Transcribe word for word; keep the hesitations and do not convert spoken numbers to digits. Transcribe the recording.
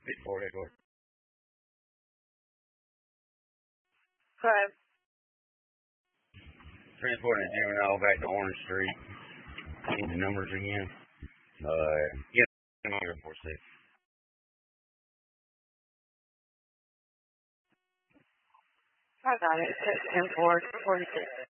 Before it was Five. transporting a juvenile back to Orange Street. I need the numbers again. Uh, yeah, four six. I got it. Ten four forty six.